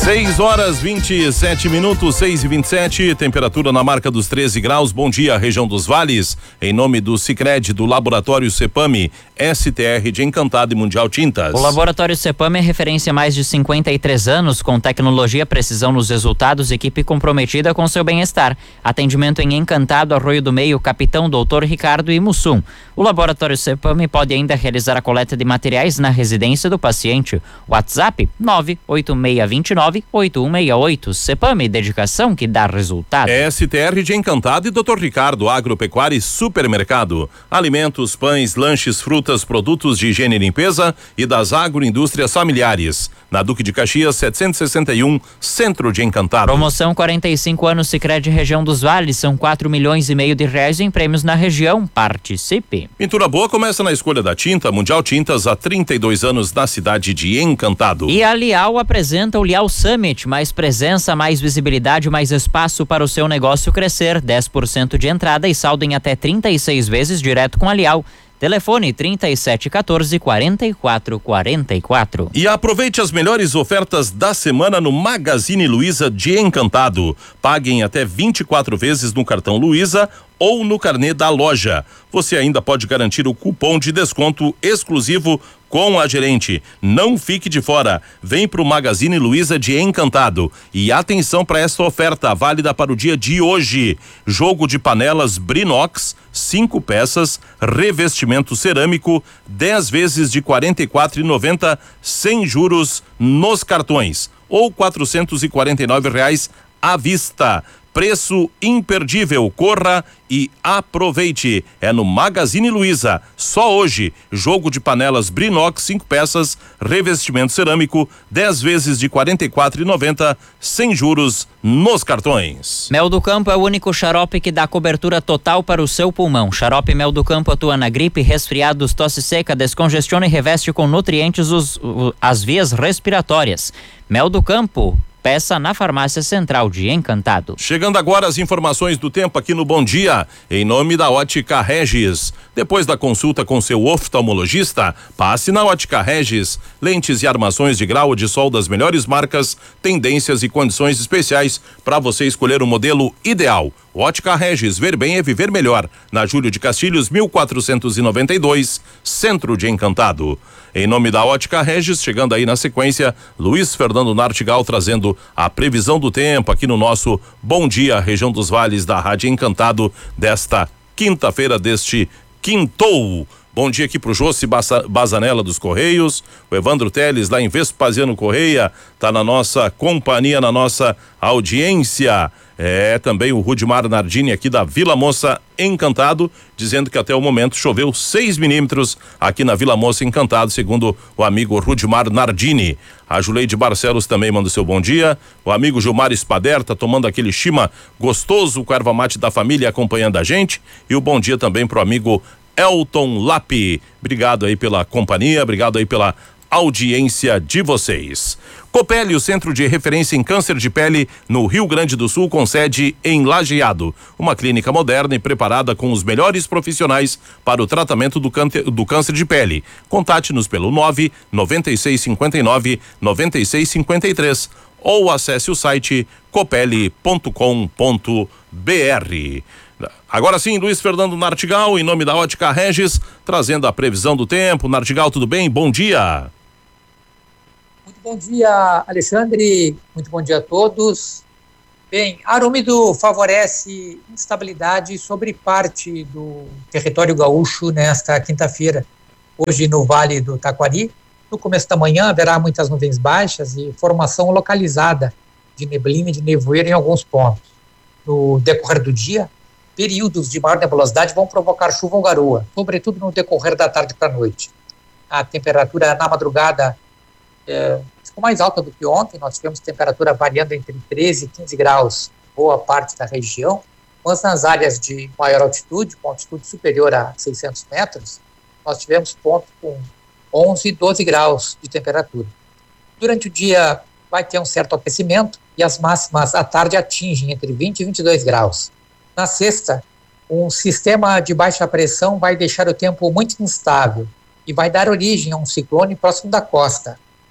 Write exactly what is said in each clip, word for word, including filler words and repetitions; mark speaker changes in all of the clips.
Speaker 1: seis horas vinte e sete minutos, seis e vinte e sete, temperatura na marca dos treze graus. Bom dia, região dos vales. Em nome do Sicredi, do Laboratório Cepame, S T R de Encantado e Mundial Tintas.
Speaker 2: O Laboratório Cepame é referência há mais de cinquenta e três anos, com tecnologia, precisão nos resultados, equipe comprometida com seu bem-estar. Atendimento em Encantado, Arroio do Meio, Capitão Doutor Ricardo e Mussum. O Laboratório Cepame pode ainda realizar a coleta de materiais na residência do paciente. WhatsApp nove oito seis dois nove oito um seis oito. Cepame, dedicação que dá resultado.
Speaker 1: S T R de Encantado e doutor Ricardo, Agropecuária e Supermercado. Alimentos, pães, lanches, frutas, produtos de higiene e limpeza e das agroindústrias familiares. Na Duque de Caxias, setecentos e sessenta e um, Centro de Encantado.
Speaker 2: Promoção quarenta e cinco anos Sicredi Região dos Vales, são quatro milhões e meio de reais em prêmios na região. Participe.
Speaker 1: Pintura boa começa na escolha da tinta. Mundial Tintas há trinta e dois anos na cidade de Encantado.
Speaker 2: E a Lial apresenta o Lial Summit, mais presença, mais visibilidade, mais espaço para o seu negócio crescer. dez por cento de entrada e saldo em até trinta e seis vezes direto com a Lial. Telefone trinta e sete quatorze, quarenta e quatro quarenta e quatro.
Speaker 1: E aproveite as melhores ofertas da semana no Magazine Luiza de Encantado. Paguem até vinte e quatro vezes no cartão Luiza ou no carnê da loja. Você ainda pode garantir o cupom de desconto exclusivo com a gerente. Não fique de fora. Vem pro Magazine Luiza de Encantado. E atenção para esta oferta válida para o dia de hoje. Jogo de panelas Brinox, cinco peças, revestimento cerâmico, dez vezes de quarenta e quatro reais e noventa centavos, sem juros nos cartões, ou quatrocentos e quarenta e nove reais à vista. Preço imperdível, corra e aproveite. É no Magazine Luiza. Só hoje, jogo de panelas Brinox, cinco peças, revestimento cerâmico, dez vezes de quarenta e quatro reais e noventa centavos, sem juros nos cartões.
Speaker 2: Mel do Campo é o único xarope que dá cobertura total para o seu pulmão. Xarope Mel do Campo atua na gripe, resfriados, tosse seca, descongestiona e reveste com nutrientes os, as vias respiratórias. Mel do Campo, peça na Farmácia Central de Encantado.
Speaker 1: Chegando agora as informações do tempo aqui no Bom Dia, em nome da Ótica Regis. Depois da consulta com seu oftalmologista, passe na Ótica Regis. Lentes e armações de grau de sol das melhores marcas, tendências e condições especiais para você escolher o modelo ideal. Ótica Regis, ver bem é viver melhor. Na Júlio de Castilhos, mil quatrocentos e noventa e dois, Centro de Encantado. Em nome da Ótica Regis, chegando aí na sequência, Luiz Fernando Nartigal trazendo a previsão do tempo aqui no nosso Bom Dia, região dos vales da Rádio Encantado, desta quinta-feira, deste quintou. Bom dia aqui pro Jossi Bazanella dos Correios, o Evandro Teles lá em Vespasiano Correia, tá na nossa companhia, na nossa audiência. É, também o Rudimar Nardini aqui da Vila Moça Encantado, dizendo que até o momento choveu seis milímetros aqui na Vila Moça Encantado, segundo o amigo Rudimar Nardini. A Juleide Barcelos também manda o seu bom dia. O amigo Gilmar Espader tá tomando aquele chima gostoso com a erva mate da família, acompanhando a gente. E o bom dia também pro amigo Elton Lapi. Obrigado aí pela companhia, obrigado aí pela audiência de vocês. Copeli, o centro de referência em câncer de pele no Rio Grande do Sul, com sede em Lajeado. Uma clínica moderna e preparada com os melhores profissionais para o tratamento do câncer, do câncer de pele. Contate-nos pelo nove nove seis cinco nove nove seis cinco três ou acesse o site copeli ponto com ponto br. Agora sim, Luiz Fernando Nartigal, em nome da Ótica Regis, trazendo a previsão do tempo. Nartigal, tudo bem? Bom dia.
Speaker 3: Muito bom dia, Alexandre. Muito bom dia a todos. Bem, ar úmido favorece instabilidade sobre parte do território gaúcho nesta quinta-feira. Hoje no Vale do Taquari, no começo da manhã haverá muitas nuvens baixas e formação localizada de neblina e de nevoeiro em alguns pontos. No decorrer do dia, períodos de maior nebulosidade vão provocar chuva ou garoa, sobretudo no decorrer da tarde para a noite. A temperatura na madrugada é, ficou mais alta do que ontem. Nós tivemos temperatura variando entre treze e quinze graus em boa parte da região, mas nas áreas de maior altitude, com altitude superior a seiscentos metros, nós tivemos pontos com onze, doze graus de temperatura. Durante o dia vai ter um certo aquecimento e as máximas à tarde atingem entre vinte e vinte e dois graus. Na sexta, um sistema de baixa pressão vai deixar o tempo muito instável e vai dar origem a um ciclone próximo da costa.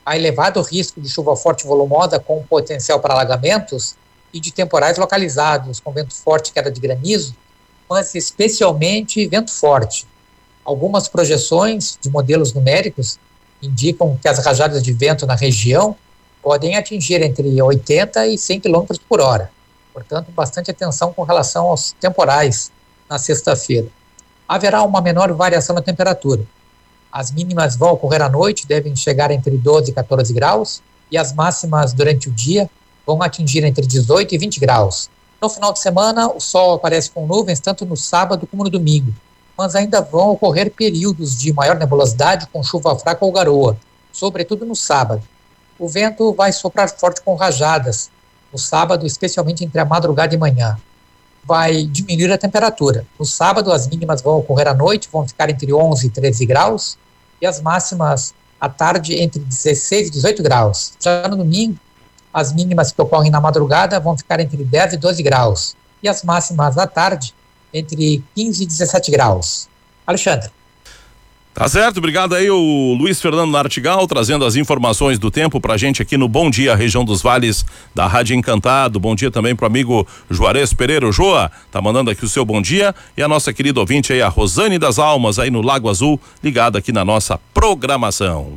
Speaker 3: há elevado risco de chuva forte e volumosa com potencial para alagamentos e de temporais localizados, com vento forte e queda de granizo, mas especialmente vento forte. Algumas projeções de modelos numéricos indicam que as rajadas de vento na região podem atingir entre oitenta e cem quilômetros por hora. Portanto, bastante atenção com relação aos temporais na sexta-feira. Haverá uma menor variação na temperatura. As mínimas vão ocorrer à noite, devem chegar entre doze e quatorze graus, e as máximas durante o dia vão atingir entre dezoito e vinte graus. No final de semana, o sol aparece com nuvens tanto no sábado como no domingo, mas ainda vão ocorrer períodos de maior nebulosidade com chuva fraca ou garoa, sobretudo no sábado. O vento vai soprar forte com rajadas, no sábado, especialmente entre a madrugada e manhã. Vai diminuir a temperatura. No sábado, as mínimas vão ocorrer à noite, vão ficar entre onze e treze graus, e as máximas à tarde entre dezesseis e dezoito graus. Já no domingo, as mínimas que ocorrem na madrugada vão ficar entre dez e doze graus, e as máximas à tarde entre quinze e dezessete graus. Alexandre.
Speaker 1: Tá certo, obrigado aí o Luiz Fernando Nartigal trazendo as informações do tempo pra gente aqui no Bom Dia, região dos Vales da Rádio Encantado. Bom dia também pro amigo Juarez Pereira. O Joa tá mandando aqui o seu bom dia, e a nossa querida ouvinte aí, a Rosane das Almas, aí no Lago Azul, ligada aqui na nossa programação.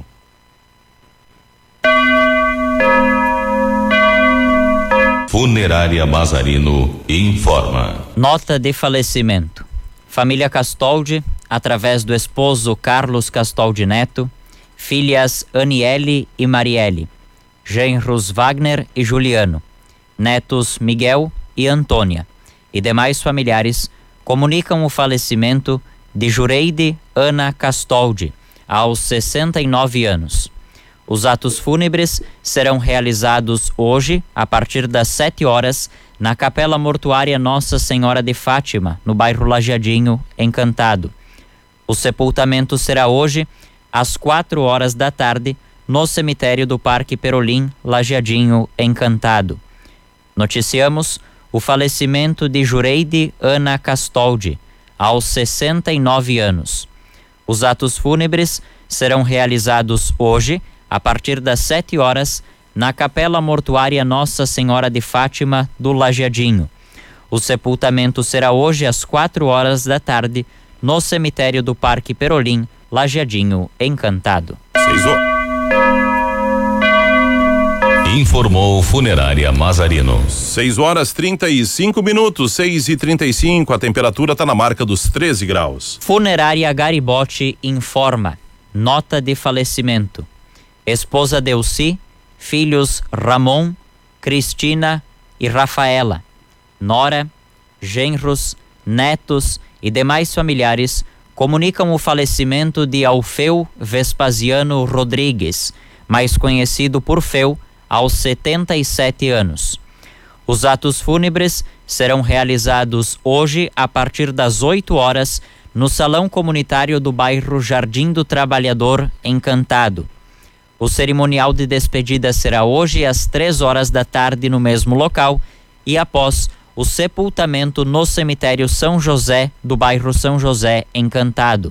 Speaker 4: Funerária Mazarino informa.
Speaker 2: Nota de falecimento. Família Castoldi, através do esposo Carlos Castoldi Neto, filhas Aniele e Marielle, genros Wagner e Juliano, netos Miguel e Antônia, e demais familiares comunicam o falecimento de Jureide Ana Castoldi, aos sessenta e nove anos. Os atos fúnebres serão realizados hoje, a partir das sete horas, na Capela Mortuária Nossa Senhora de Fátima, no bairro Lajeadinho, Encantado. O sepultamento será hoje, às quatro horas da tarde, no cemitério do Parque Perolim, Lajeadinho, Encantado. Noticiamos o falecimento de Jureide Ana Castoldi, aos sessenta e nove anos. Os atos fúnebres serão realizados hoje, a partir das sete horas, na Capela Mortuária Nossa Senhora de Fátima, do Lajeadinho. O sepultamento será hoje às quatro horas da tarde, no cemitério do Parque Perolim, Lajeadinho, Encantado.
Speaker 1: Seis o...
Speaker 4: Informou Funerária Mazarino.
Speaker 1: seis horas trinta e cinco minutos, seis e trinta e cinco, a temperatura está na marca dos treze graus.
Speaker 2: Funerária Garibote informa. Nota de falecimento. Esposa Delci, filhos Ramon, Cristina e Rafaela, nora, genros, netos e demais familiares comunicam o falecimento de Alfeu Vespasiano Rodrigues, mais conhecido por Feu, aos setenta e sete anos. Os atos fúnebres serão realizados hoje a partir das oito horas no Salão Comunitário do bairro Jardim do Trabalhador, Encantado. O cerimonial de despedida será hoje às três horas da tarde no mesmo local e após o sepultamento no cemitério São José do bairro São José, Encantado.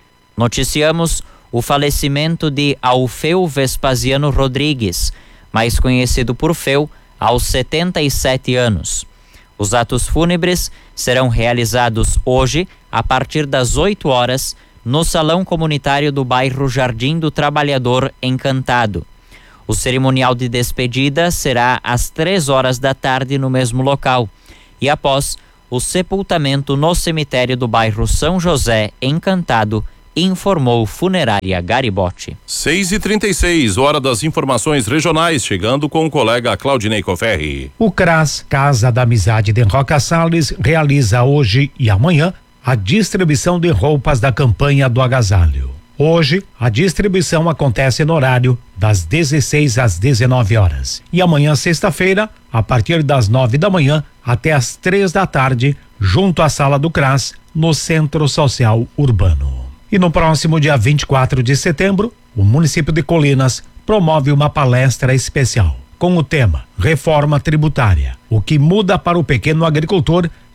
Speaker 2: Noticiamos o falecimento de Alfeu Vespasiano Rodrigues, mais conhecido por Feu, aos setenta e sete anos. Os atos fúnebres serão realizados hoje a partir das oito horas no Salão Comunitário do bairro Jardim do Trabalhador, Encantado. O cerimonial de despedida será às três horas da tarde no mesmo local e após o sepultamento no cemitério do bairro São José, Encantado, informou Funerária Garibote.
Speaker 1: seis e trinta e seis, hora das informações regionais, chegando com o colega Claudinei Coferri.
Speaker 5: O CRAS, Casa da Amizade de Roca Salles, realiza hoje e amanhã a distribuição de roupas da campanha do agasalho. Hoje, a distribuição acontece no horário das dezesseis às dezenove horas. E amanhã, sexta-feira, a partir das nove da manhã até às três da tarde, junto à sala do CRAS, no Centro Social Urbano. E no próximo dia vinte e quatro de setembro, o município de Colinas promove uma palestra especial com o tema Reforma Tributária, o que muda para o pequeno agricultor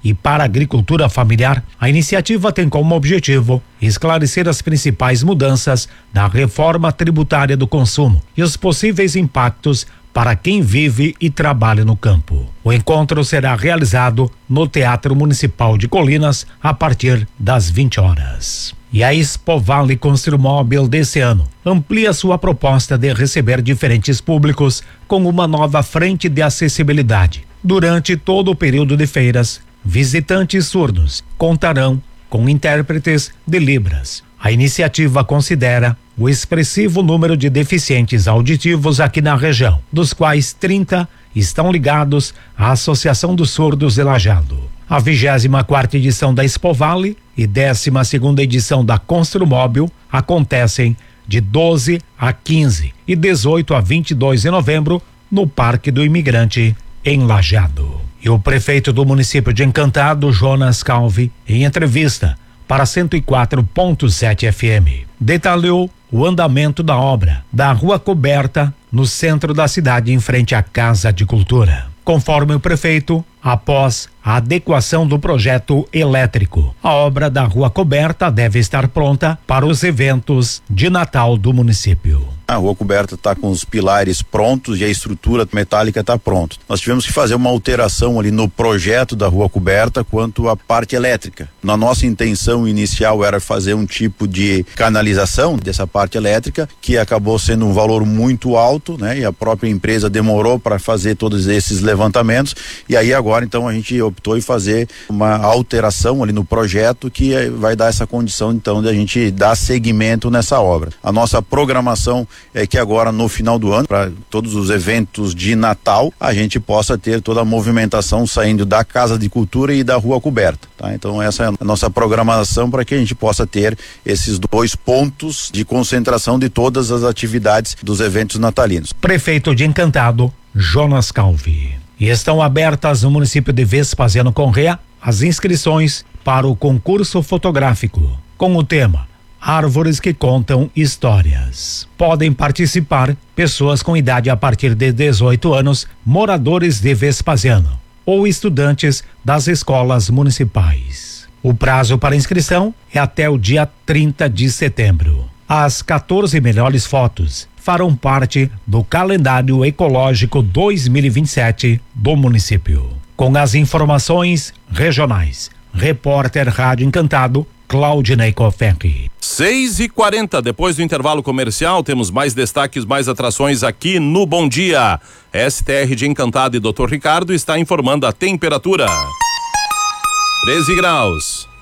Speaker 5: e para a agricultura familiar, a iniciativa tem como objetivo esclarecer as principais mudanças da reforma tributária do consumo e os possíveis impactos para quem vive e trabalha no campo. O encontro será realizado no Teatro Municipal de Colinas a partir das vinte horas. E a Expo Vale Construmóvel desse ano amplia sua proposta de receber diferentes públicos com uma nova frente de acessibilidade. Durante todo o período de feiras, visitantes surdos contarão com intérpretes de Libras. A iniciativa considera o expressivo número de deficientes auditivos aqui na região, dos quais trinta estão ligados à Associação dos Surdos de Lajeado. A vigésima quarta edição da Expo Vale e décima segunda edição da Construmóvel acontecem de doze a quinze e dezoito a vinte e dois de novembro no Parque do Imigrante, em Lajeado. E o prefeito do município de Encantado, Jonas Calvi, em entrevista para cento e quatro ponto sete F M, detalhou o andamento da obra da Rua Coberta no centro da cidade, em frente à Casa de Cultura. Conforme o prefeito, após a adequação do projeto elétrico, a obra da Rua Coberta deve estar pronta para os eventos de Natal do município.
Speaker 6: A Rua Coberta está com os pilares prontos e a estrutura metálica está pronta. Nós tivemos que fazer uma alteração ali no projeto da Rua Coberta quanto à parte elétrica. Na nossa intenção inicial era fazer um tipo de canalização dessa parte elétrica, que acabou sendo um valor muito alto, né? E a própria empresa demorou para fazer todos esses levantamentos, e aí agora então a gente optou em fazer uma alteração ali no projeto que vai dar essa condição então de a gente dar seguimento nessa obra. A nossa programação é que agora no final do ano, para todos os eventos de Natal, a gente possa ter toda a movimentação saindo da Casa de Cultura e da Rua Coberta, tá? Então essa é a nossa programação para que a gente possa ter esses dois pontos de concentração de todas as atividades dos eventos natalinos.
Speaker 5: Prefeito de Encantado, Jonas Calvi. E estão abertas no município de Vespasiano Conrêa as inscrições para o concurso fotográfico com o tema Árvores que Contam Histórias. Podem participar pessoas com idade a partir de dezoito anos, moradores de Vespasiano ou estudantes das escolas municipais. O prazo para inscrição é até o dia trinta de setembro. As quatorze melhores fotos farão parte do calendário ecológico dois mil e vinte e sete do município. Com as informações regionais, repórter Rádio Encantado, Claudinei Coferri.
Speaker 1: seis e quarenta, depois do intervalo comercial, temos mais destaques, mais atrações aqui no Bom Dia. S T R de Encantado e doutor Ricardo está informando a temperatura. treze graus.